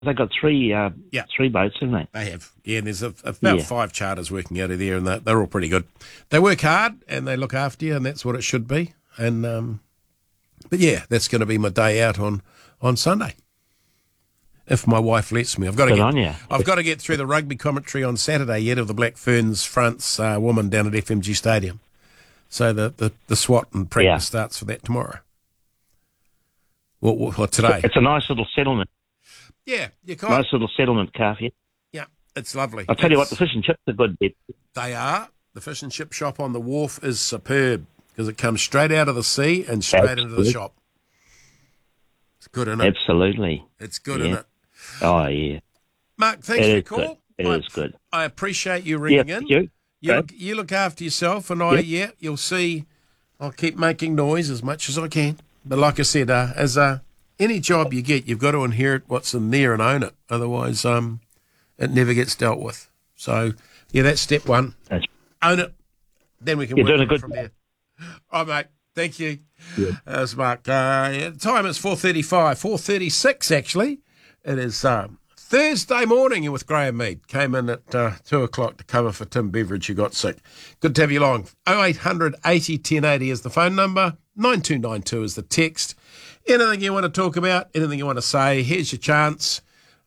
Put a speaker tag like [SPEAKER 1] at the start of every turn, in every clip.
[SPEAKER 1] They've got three boats, haven't they?
[SPEAKER 2] They have. Yeah, and there's about 5 charters working out of there, and they're all pretty good. They work hard, and they look after you, and that's what it should be. And but yeah, that's going to be my day out on Sunday, if my wife lets me. I've got to get through the rugby commentary on Saturday yet of the Black Ferns France woman down at FMG Stadium. So the SWAT and practice starts for that tomorrow. Well, today.
[SPEAKER 1] It's a nice little settlement.
[SPEAKER 2] Yeah,
[SPEAKER 1] nice little settlement, Carfield.
[SPEAKER 2] Yeah, it's lovely.
[SPEAKER 1] I'll tell you what, the fish and chips are good.
[SPEAKER 2] They are. The fish and chip shop on the wharf is superb because it comes straight out of the sea and straight into the shop. It's good, isn't it?
[SPEAKER 1] Absolutely.
[SPEAKER 2] It's good, isn't it?
[SPEAKER 1] Oh, yeah.
[SPEAKER 2] Mark, thanks for the call.
[SPEAKER 1] It is good.
[SPEAKER 2] I appreciate you ringing in.
[SPEAKER 1] You
[SPEAKER 2] look after yourself, and you'll see, I'll keep making noise as much as I can. But like I said, as any job you get, you've got to inherit what's in there and own it. Otherwise, it never gets dealt with. So, that's step one. Own it. Then we can work on it from there. All right, mate. Thank you. Yeah. That's Mark. The time is 4:35, 4:36 actually. It is Thursday morning. You're with Graham Mead. Came in at 2 o'clock to cover for Tim Beveridge, who got sick. Good to have you along. 0800 80 1080 is the phone number. 9292 is the text. Anything you want to talk about, anything you want to say, here's your chance.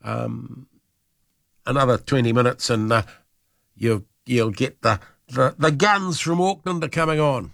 [SPEAKER 2] Another 20 minutes and you'll get the guns from Auckland are coming on.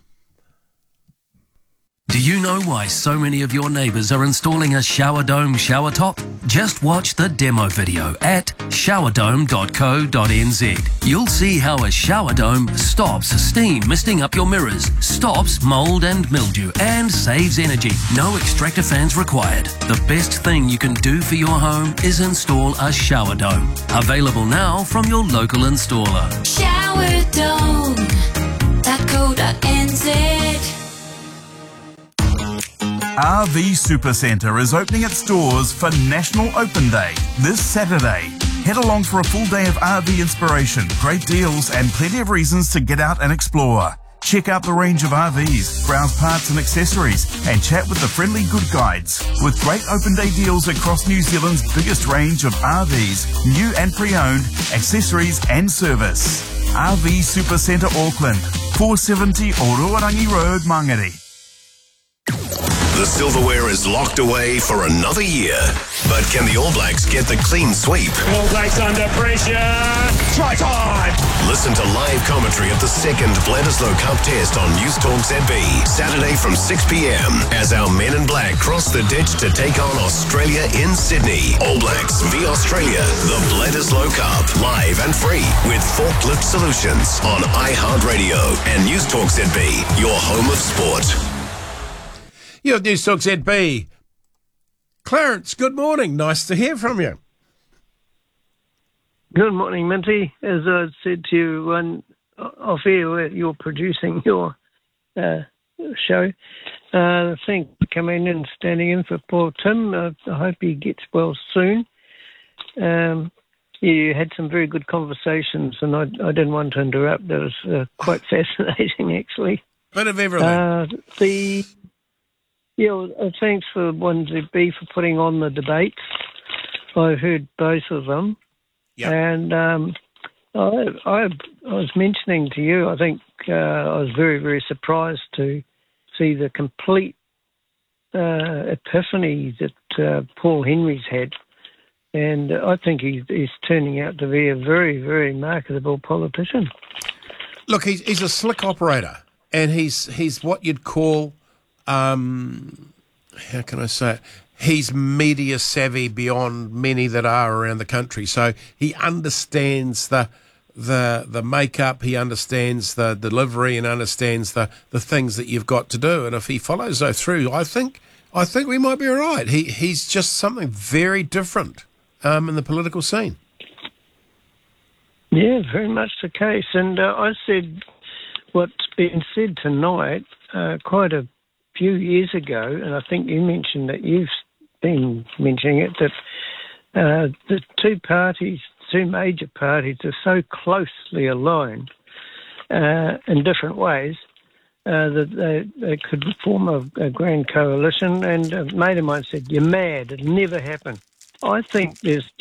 [SPEAKER 3] Do you know why so many of your neighbours are installing a shower dome shower top? Just watch the demo video at showerdome.co.nz. You'll see how a shower dome stops steam misting up your mirrors, stops mould and mildew, and saves energy. No extractor fans required. The best thing you can do for your home is install a shower dome. Available now from your local installer.
[SPEAKER 4] Showerdome.co.nz. RV Supercentre is opening its doors for National Open Day this Saturday. Head along for a full day of RV inspiration, great deals and plenty of reasons to get out and explore. Check out the range of RVs, browse parts and accessories and chat with the friendly good guides. With great open day deals across New Zealand's biggest range of RVs, new and pre-owned, accessories and service. RV Supercentre Auckland, 470 Ororangi Road, Mangere.
[SPEAKER 5] The silverware is locked away for another year. But can the All Blacks get the clean sweep?
[SPEAKER 6] All Blacks under pressure. Try time!
[SPEAKER 5] Listen to live commentary of the second Bledisloe Cup test on News Talk ZB, Saturday from 6 p.m. as our men in black cross the ditch to take on Australia in Sydney. All Blacks v Australia, the Bledisloe Cup, live and free with Forklift Solutions on iHeartRadio and News Talk ZB, your home of sport.
[SPEAKER 2] You're at News Talk ZB. Clarence, good morning. Nice to hear from you.
[SPEAKER 7] Good morning, Minty. As I said to you off air, where you're producing your show, thanks for coming in and standing in for poor Tim. I hope he gets well soon. You had some very good conversations, and I didn't want to interrupt. That was quite fascinating, actually.
[SPEAKER 2] Bit of everything.
[SPEAKER 7] Thanks for 1ZB for putting on the debates. I heard both of them. Yep. And I was mentioning to you, I think I was very, very surprised to see the complete epiphany that Paul Henry's had. And I think he's turning out to be a very, very marketable politician.
[SPEAKER 2] Look, he's a slick operator, and he's what you'd call... how can I say it? He's media savvy beyond many that are around the country. So he understands the makeup, he understands the delivery, and understands the things that you've got to do. And if he follows those through, I think we might be all right. He's just something very different in the political scene.
[SPEAKER 7] Yeah, very much the case. And I said what's been said tonight quite a few years ago, and I think you mentioned that you've been mentioning it, that the two major parties are so closely aligned in different ways that they could form a grand coalition. And a mate of mine said, "You're mad, it'll never happen." I think there's